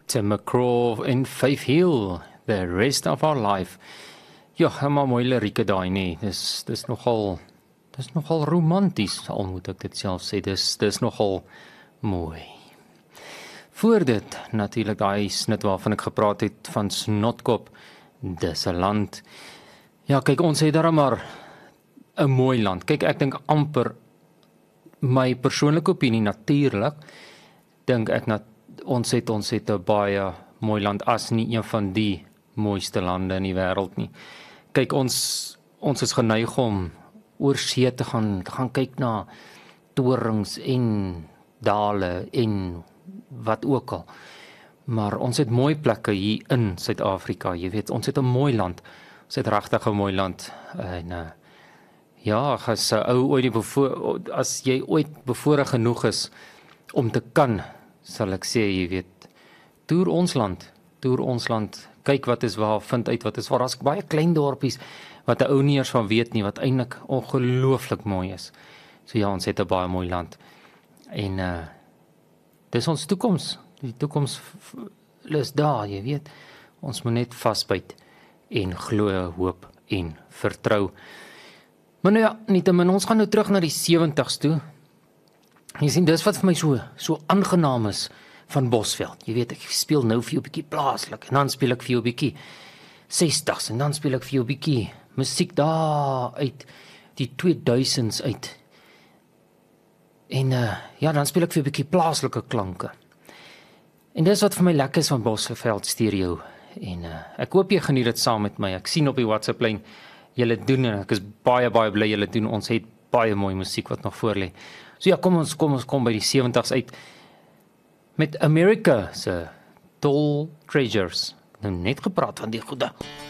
Tim McGraw in Faith Hill, The Rest of Our Life. Ja, maar mooi lirieke daai nie. Dis nogal romanties, al moet ek dit self sê. Dis nogal mooi. Voor dit natuurlik daai snit waarvan ek gepraat het van Snotkop. Dis 'n land. Ja, kyk, ons het daar maar 'n mooi land. Kyk, ek dink amper my persoonlike opinie natuurlik dink ek ons het 'n baie mooi land, as nie een van die mooiste lande in die wêreld nie. Kyk, ons is geneig om oor see te gaan kyk na torings en dale en wat ook al. Maar ons het mooi plekke hier in Suid-Afrika, jy weet, ons het 'n mooi land. Ons het regtig 'n mooi land. En ja, as jy ooit bevoorreg genoeg is om te kan, sal ek sê, jy weet, toer ons land, kyk wat is waar, vind uit wat is waar. Daar's baie klein dorpies wat 'n ou nie eers van weet nie, wat eintlik ongelooflik mooi is. So ja, ons het 'n baie mooi land. En dis ons toekoms. Die toekoms is daar, jy weet. Ons moet net vasbyt en glo, hoop en vertrou. Maar nou ja, nietemin, ons gaan nou terug na die 70's toe. Jy sien, dis wat vir my so aangenaam is van Bosveld. Jy weet, ek speel nou vir jou 'n bietjie plaaslik, en dan speel ek vir jou 'n bietjie 60's, en dan speel ek vir jou 'n bietjie musiek daar uit die 2000's uit. En ja, dan speel ek vir 'n bietjie plaaslike klanke. En dis wat vir my lekker is van Bosveld Stereo. En ek hoop jy geniet dit saam met my. Ek sien op die WhatsApp lyn julle doen, en ek is baie bly julle doen. Ons het baie mooi musiek wat nog voor lê. So ja, kom ons kom by die 70's uit met America se Tall Treasures. Nou net gepraat van die goeie.